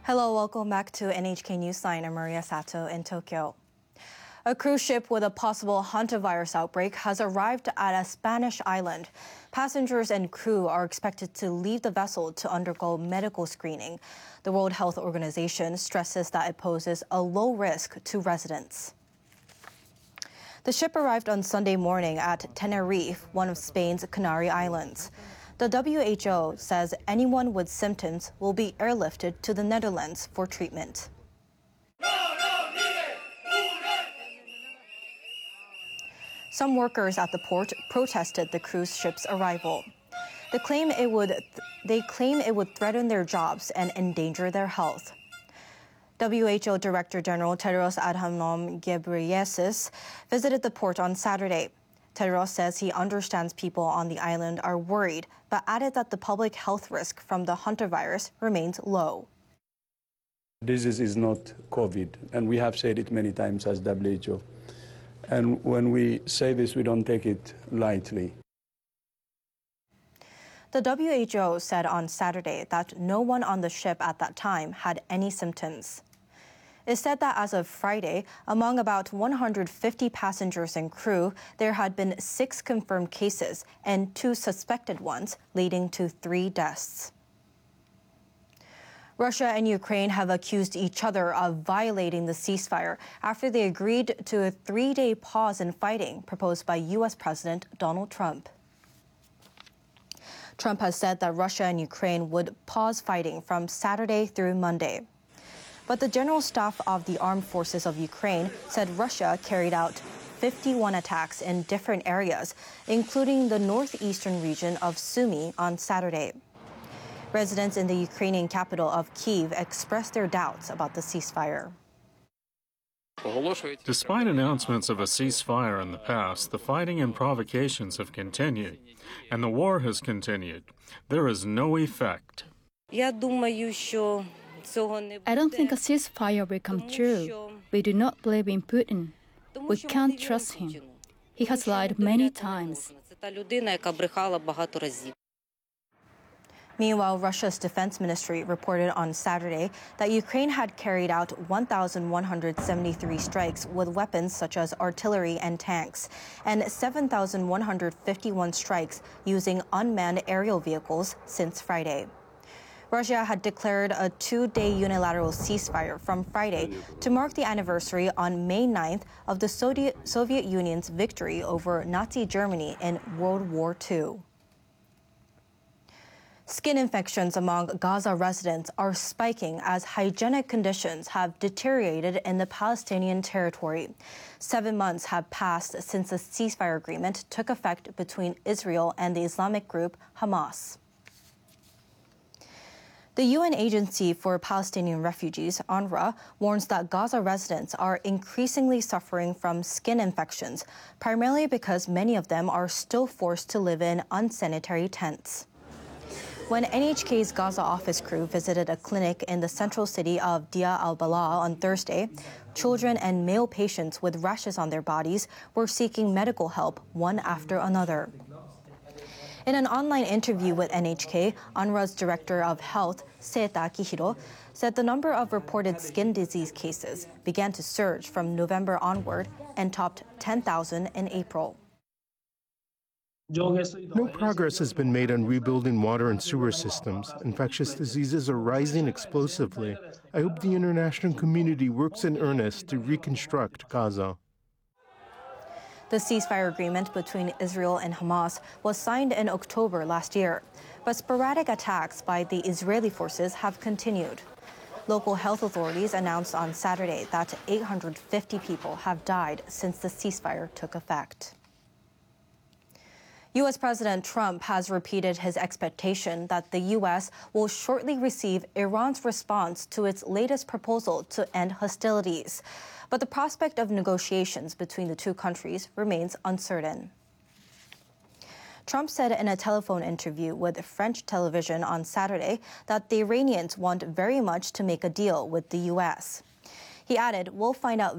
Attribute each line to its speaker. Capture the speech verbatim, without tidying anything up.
Speaker 1: Hello, welcome back to N H K Newsline. I'm Maria Sato in Tokyo. A cruise ship with a possible hantavirus outbreak has arrived at a Spanish island. Passengers and crew are expected to leave the vessel to undergo medical screening. The World Health Organization stresses that it poses a low risk to residents. The ship arrived on Sunday morning at Tenerife, one of Spain's Canary Islands. The W H O says anyone with symptoms will be airlifted to the Netherlands for treatment. Some workers at the port protested the cruise ship's arrival. They claim it would, they claim it would threaten their jobs and endanger their health. W H O Director General Tedros Adhanom Ghebreyesus visited the port on Saturday. Tedros says he understands people on the island are worried, but added that the public health risk from the hantavirus remains low.
Speaker 2: This is not COVID, and we have said it many times as W H O. And when we say this, we don't take it lightly.
Speaker 1: The W H O said on Saturday that no one on the ship at that time had any symptoms. It said that as of Friday, among about one hundred fifty passengers and crew, there had been six confirmed cases and two suspected ones, leading to three deaths. Russia and Ukraine have accused each other of violating the ceasefire after they agreed to a three-day pause in fighting proposed by U S President Donald Trump. Trump has said that Russia and Ukraine would pause fighting from Saturday through Monday. But the General Staff of the Armed Forces of Ukraine said Russia carried out fifty-one attacks in different areas, including the northeastern region of Sumy on Saturday. Residents in the Ukrainian capital of Kyiv expressed their doubts about the ceasefire.
Speaker 3: Despite announcements of a ceasefire in the past, the fighting and provocations have continued, and the war has continued. There is no effect.
Speaker 4: I don't think a ceasefire will come true. We do not believe in Putin. We can't trust him. He has lied many times.
Speaker 1: Meanwhile, Russia's defense ministry reported on Saturday that Ukraine had carried out one thousand one hundred seventy-three strikes with weapons such as artillery and tanks, and seven thousand one hundred fifty-one strikes using unmanned aerial vehicles since Friday. Russia had declared a two-day unilateral ceasefire from Friday to mark the anniversary on May ninth of the Soviet Union's victory over Nazi Germany in World War Two. Skin infections among Gaza residents are spiking as hygienic conditions have deteriorated in the Palestinian territory. Seven months have passed since the ceasefire agreement took effect between Israel and the Islamic group Hamas. The U N Agency for Palestinian Refugees, UNRWA, warns that Gaza residents are increasingly suffering from skin infections, primarily because many of them are still forced to live in unsanitary tents. When N H K's Gaza office crew visited a clinic in the central city of Deir al-Balah on Thursday, children and male patients with rashes on their bodies were seeking medical help one after another. In an online interview with N H K, UNRWA's Director of Health, Seita Kihiro, said the number of reported skin disease cases began to surge from November onward and topped ten thousand in April.
Speaker 5: No progress has been made on rebuilding water and sewer systems. Infectious diseases are rising explosively. I hope the international community works in earnest to reconstruct Gaza.
Speaker 1: The ceasefire agreement between Israel and Hamas was signed in October last year, but sporadic attacks by the Israeli forces have continued. Local health authorities announced on Saturday that eight hundred fifty people have died since the ceasefire took effect. U S President Trump has repeated his expectation that the U S will shortly receive Iran's response to its latest proposal to end hostilities. But the prospect of negotiations between the two countries remains uncertain. Trump said in a telephone interview with French television on Saturday that the Iranians want very much to make a deal with the U S. He added, "We'll find out